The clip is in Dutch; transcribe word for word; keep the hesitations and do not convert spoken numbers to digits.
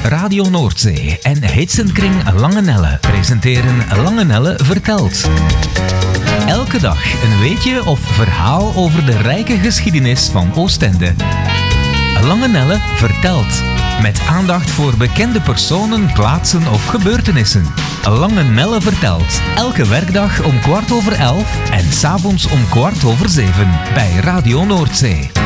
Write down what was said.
Radio Noordzee en Hitsenkring Lange Nelle presenteren Lange Nelle vertelt. Elke dag een weetje of verhaal over de rijke geschiedenis van Oostende. Lange Nelle vertelt. Met aandacht voor bekende personen, plaatsen of gebeurtenissen. Lange Nelle vertelt. Elke werkdag om kwart over elf en 's avonds om kwart over zeven bij Radio Noordzee.